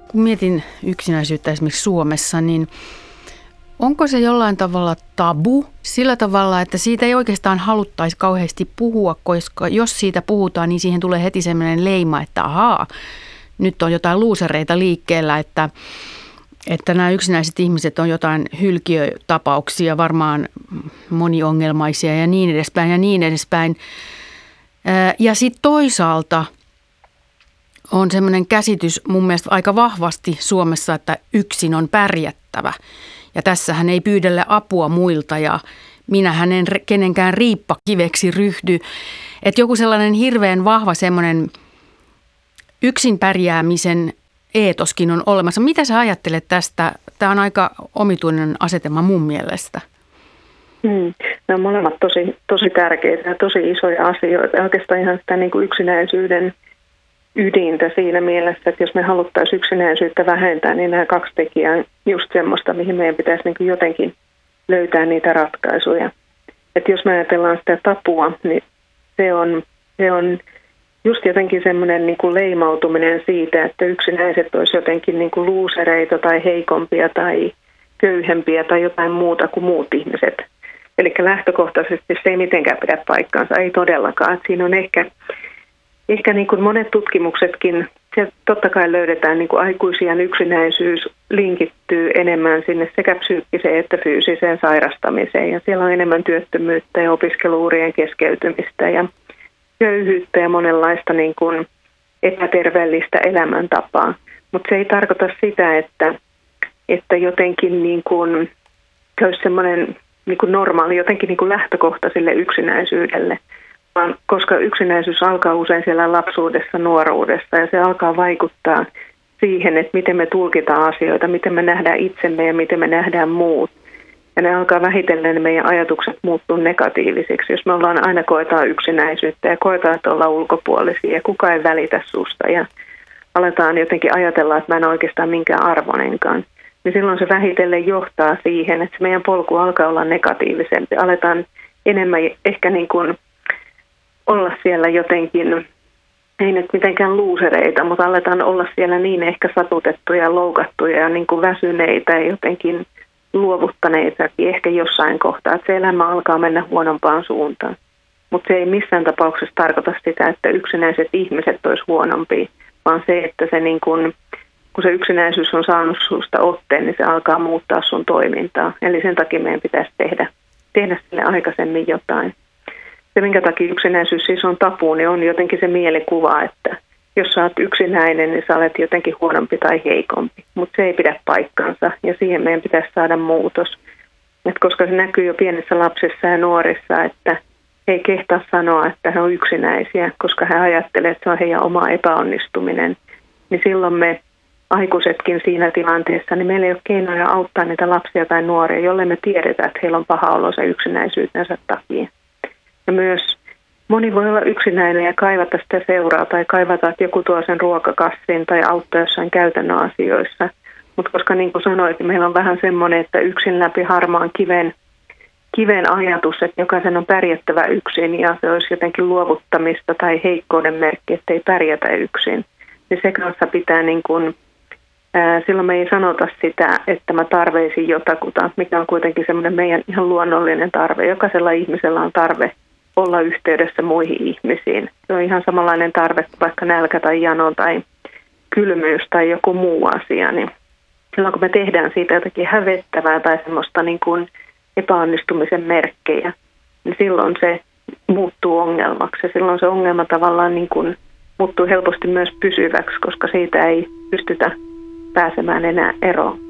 Kun mietin yksinäisyyttä esimerkiksi Suomessa, niin onko se jollain tavalla tabu sillä tavalla, että siitä ei oikeastaan haluttaisi kauheasti puhua, koska jos siitä puhutaan, niin siihen tulee heti sellainen leima, että ahaa, nyt on jotain luusereita liikkeellä, että nämä yksinäiset ihmiset on jotain hylkiötapauksia, varmaan moniongelmaisia ja niin edespäin ja niin edespäin. Ja sitten toisaalta on semmoinen käsitys mun mielestä aika vahvasti Suomessa, että yksin on pärjättävä. Ja tässähän ei pyydellä apua muilta ja minähän en kenenkään riippakiveksi ryhdy. Että joku sellainen hirveän vahva semmoinen yksin pärjäämisen eetoskin on olemassa. Mitä sä ajattelet tästä? Tämä on aika omituinen asetelma mun mielestä. Nämä on molemmat tosi tärkeitä ja tosi isoja asioita. Oikeastaan ihan sitä niin kuin yksinäisyyden ydintä siinä mielessä, että jos me haluttaisiin yksinäisyyttä vähentää, niin nämä kaksi tekijää on just semmoista, mihin meidän pitäisi niin kuin jotenkin löytää niitä ratkaisuja. Että jos me ajatellaan sitä tapua, niin se on just jotenkin semmoinen niin kuin leimautuminen siitä, että yksinäiset olisi jotenkin niin kuin luusereita tai heikompia tai köyhempiä tai jotain muuta kuin muut ihmiset. Eli lähtökohtaisesti se ei mitenkään pidä paikkaansa, ei todellakaan. Että siinä on ehkä niin kuin monet tutkimuksetkin, sieltä totta kai löydetään niin kuin aikuisien yksinäisyys linkittyy enemmän sinne sekä psyykkiseen että fyysiseen sairastamiseen. Ja siellä on enemmän työttömyyttä ja opiskeluurien keskeytymistä ja köyhyyttä ja monenlaista niin kuin epäterveellistä elämäntapaa. Mutta se ei tarkoita sitä, että jotenkin niin kuin olisi semmoinen niin kuin normaali, jotenkin niin kuin lähtökohta sille yksinäisyydelle. Vaan koska yksinäisyys alkaa usein siellä lapsuudessa, nuoruudessa ja se alkaa vaikuttaa siihen, että miten me tulkitaan asioita, miten me nähdään itsemme ja miten me nähdään muut. Ja ne alkaa vähitellen meidän ajatukset muuttua negatiivisiksi, jos me aina koetaan yksinäisyyttä ja koetaan, että ollaan ulkopuolisia ja kukaan ei välitä susta ja aletaan jotenkin ajatella, että mä en oikeastaan minkään arvonenkaan. Niin silloin se vähitellen johtaa siihen, että se meidän polku alkaa olla negatiivisempi. Aletaan enemmän ehkä niin kuin olla siellä jotenkin, ei nyt mitenkään luusereita, mutta aletaan olla siellä niin ehkä satutettuja, loukattuja ja niin kuin väsyneitä ja jotenkin luovuttaneitakin ehkä jossain kohtaa, että se elämä alkaa mennä huonompaan suuntaan. Mutta se ei missään tapauksessa tarkoita sitä, että yksinäiset ihmiset olisi huonompia, vaan se, että se niin kun se yksinäisyys on saanut susta otteen, niin se alkaa muuttaa sun toimintaa. Eli sen takia meidän pitäisi tehdä sille aikaisemmin jotain. Se, minkä takia yksinäisyys siis on tabu, niin on jotenkin se mielikuva, että jos sä oot yksinäinen, niin sä olet jotenkin huonompi tai heikompi. Mutta se ei pidä paikkansa ja siihen meidän pitäisi saada muutos. Et koska se näkyy jo pienissä lapsissa ja nuorissa, että he ei kehtaa sanoa, että he on yksinäisiä, koska he ajattelee, että se on heidän oma epäonnistuminen. Niin silloin me aikuisetkin siinä tilanteessa, niin meillä ei ole keinoja auttaa niitä lapsia tai nuoria, jolle me tiedetään, että heillä on paha olo se yksinäisyytensä takia. Ja myös moni voi olla yksinäinen ja kaivata sitä seuraa tai kaivata, että joku tuo sen ruokakassin tai auttaa jossain käytännön asioissa. Mutta koska niin kuin sanoit, meillä on vähän semmoinen, että yksin läpi harmaan kiven ajatus, että jokaisen on pärjättävä yksin ja se olisi jotenkin luovuttamista tai heikkouden merkki, että ei pärjätä yksin. Niin se kanssa pitää niin kuin, silloin me ei sanota sitä, että mä tarveisin jotakuta, mikä on kuitenkin semmoinen meidän ihan luonnollinen tarve. Jokaisella ihmisellä on tarve olla yhteydessä muihin ihmisiin. Se on ihan samanlainen tarve, vaikka nälkä tai jano tai kylmyys tai joku muu asia. Niin silloin kun me tehdään siitä jotakin hävettävää tai semmoista niin kuin epäonnistumisen merkkejä, niin silloin se muuttuu ongelmaksi. Ja silloin se ongelma tavallaan niin kuin muuttuu helposti myös pysyväksi, koska siitä ei pystytä pääsemään enää eroon.